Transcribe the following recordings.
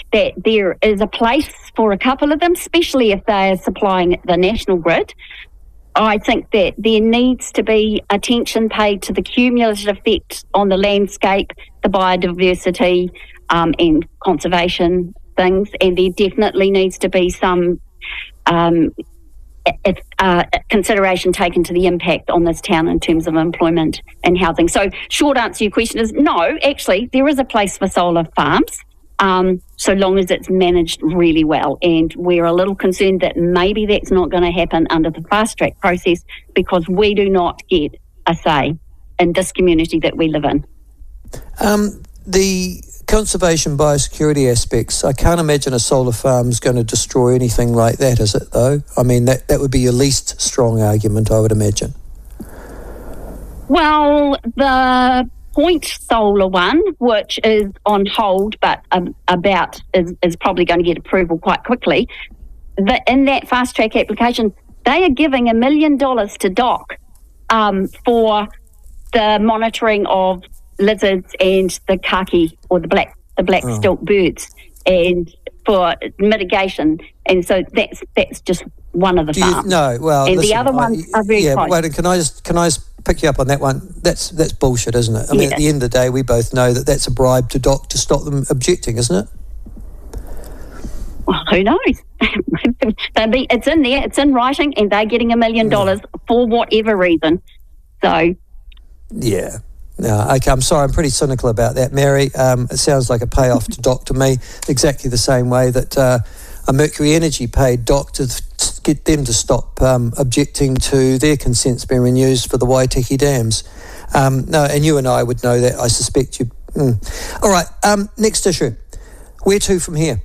that there is a place for a couple of them, especially if they are supplying the national grid. I think that there needs to be attention paid to the cumulative effect on the landscape, the biodiversity, and conservation things, and there definitely needs to be some consideration taken to the impact on this town in terms of employment and housing. So short answer to your question is no, actually there is a place for solar farms, so long as it's managed really well. And we're a little concerned that maybe that's not going to happen under the fast track process because we do not get a say in this community that we live in. The conservation biosecurity aspects, I can't imagine a solar farm is going to destroy anything like that, is it though? I mean, that would be your least strong argument, I would imagine. Well, the Point Solar one, which is on hold but is probably going to get approval quite quickly, in that fast track application, they are giving $1 million to DOC for the monitoring of lizards and the kaki, or the black stilt birds, and for mitigation. And so that's just one of the farms. And listen, the other ones are very close. Wait, can I just pick you up on that one? That's bullshit, isn't it? I mean, at the end of the day, we both know that that's a bribe to DOC to stop them objecting, isn't it? Well, who knows? It's in there, it's in writing, and they're getting $1 million for whatever reason. So, yeah. No, okay, I'm sorry, I'm pretty cynical about that, Mary. It sounds like a payoff to DOC to me, exactly the same way that a Mercury Energy paid DOC to get them to stop objecting to their consents being renewed for the Waitaki dams. No, and you and I would know that, I suspect you. All right, next issue. Where to from here?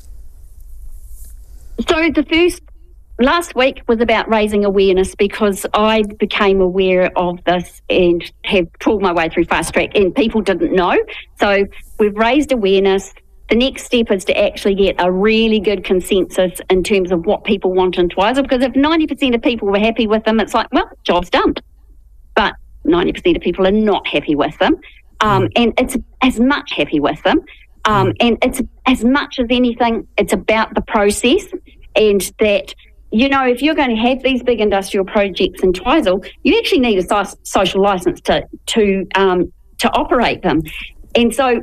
So last week was about raising awareness, because I became aware of this and have trawled my way through fast track and people didn't know. So we've raised awareness. The next step is to actually get a really good consensus in terms of what people want in Twizel, because if 90% of people were happy with them, it's like, well, job's done. But 90% of people are not happy with them. And it's as much happy with them. And it's as much as anything, it's about the process, and that, you know, if you're going to have these big industrial projects in Twizel, you actually need a social licence to operate them. And so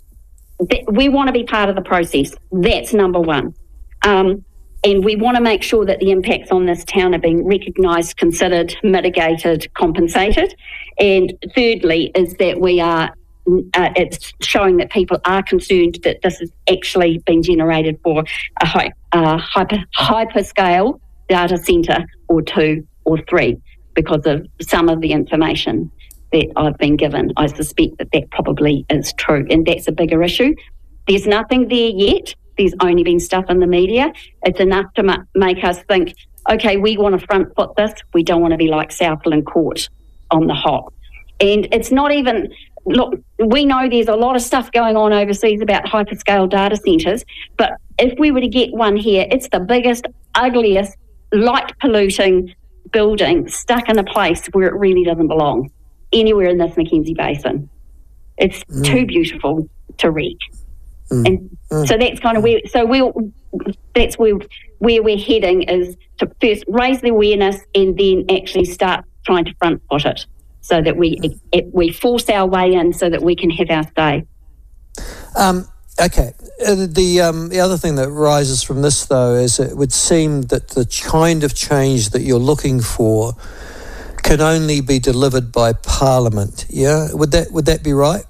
we want to be part of the process. That's number one. And we want to make sure that the impacts on this town are being recognised, considered, mitigated, compensated. And thirdly is that we are it's showing that people are concerned that this has actually been generated for a hyperscale data centre or 2 or 3, because of some of the information that I've been given. I suspect that probably is true, and that's a bigger issue. There's nothing there yet. There's only been stuff in the media. It's enough to make us think, okay, we want to front foot this. We don't want to be like Southland Court on the hop. And it's not even... Look, we know there's a lot of stuff going on overseas about hyperscale data centres, but if we were to get one here, it's the biggest, ugliest, light-polluting building stuck in a place where it really doesn't belong, anywhere in this Mackenzie Basin. It's too beautiful to wreck. And so that's kind of where... So that's where we're heading, is to first raise the awareness and then actually start trying to front foot it, so that we force our way in so that we can have our say. Okay. The other thing that rises from this, though, is it would seem that the kind of change that you're looking for can only be delivered by Parliament. Yeah, would that be right?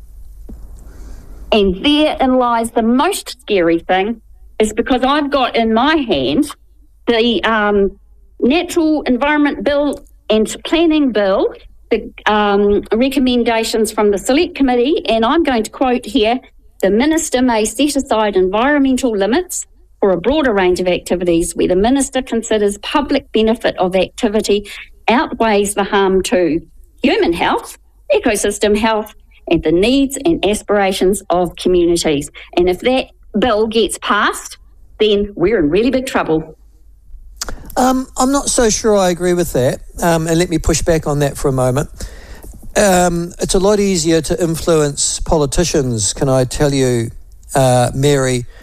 And therein lies the most scary thing, is because I've got in my hand the Natural Environment Bill and Planning Bill, the recommendations from the Select Committee, and I'm going to quote here: the Minister may set aside environmental limits for a broader range of activities where the Minister considers public benefit of activity outweighs the harm to human health, ecosystem health, and the needs and aspirations of communities. And if that bill gets passed, then we're in really big trouble. I'm not so sure I agree with that, and let me push back on that for a moment. It's a lot easier to influence politicians, can I tell you, Mary,